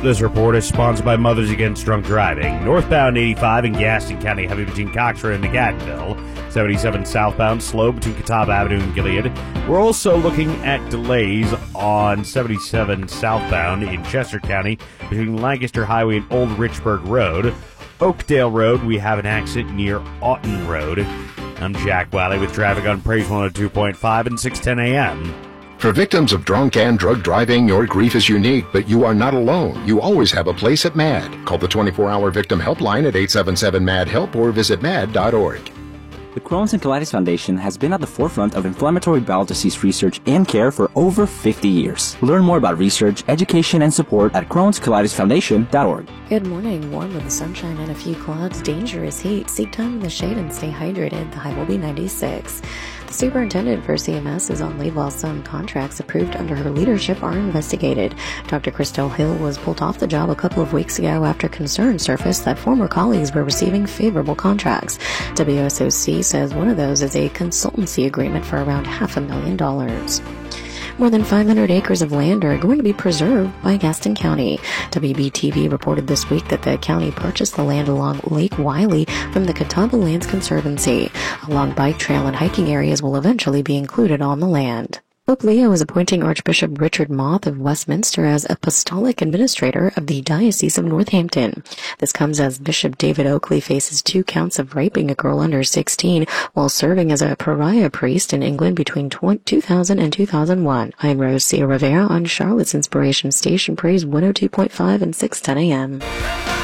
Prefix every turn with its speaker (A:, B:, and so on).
A: This report is sponsored by Mothers Against Drunk Driving. Northbound 85 in Gaston County, heavy between Coxra and Gadsville. 77 southbound, slow between Catawba Avenue and Gilead. We're also looking at delays on 77 southbound in Chester County between Lancaster Highway and Old Richburg Road. Oakdale Road, we have an accident near Auten Road. I'm Jack Wiley with traffic on Praise 102.5 and 610 a.m.
B: For victims of drunk and drug driving, your grief is unique, but you are not alone. You always have a place at MAD. Call the 24-hour victim helpline at 877-MAD-HELP or visit mad.org.
C: The Crohn's and Colitis Foundation has been at the forefront of inflammatory bowel disease research and care for over 50 years. Learn more about research, education, and support at Crohn'sColitisFoundation.org.
D: Good morning. Warm with the sunshine and a few clouds. Dangerous heat. Seek time in the shade and stay hydrated. The high will be 96. The superintendent for CMS is on leave while some contracts approved under her leadership are investigated. Dr. Christelle Hill was pulled off the job a couple of weeks ago after concerns surfaced that former colleagues were receiving favorable contracts. WSOC says one of those is a consultancy agreement for around $500,000. More than 500 acres of land are going to be preserved by Gaston County. WBTV reported this week that the county purchased the land along Lake Wiley from the Catawba Lands Conservancy. A long bike trail and hiking areas will eventually be included on the land. Pope Leo is appointing Archbishop Richard Moth of Westminster as Apostolic Administrator of the Diocese of Northampton. This comes as Bishop David Oakley faces 2 counts of raping a girl under 16 while serving as a pariah priest in England between 2000 and 2001. I'm Rosia Rivera on Charlotte's Inspiration Station, Praise 102.5 and 610 a.m.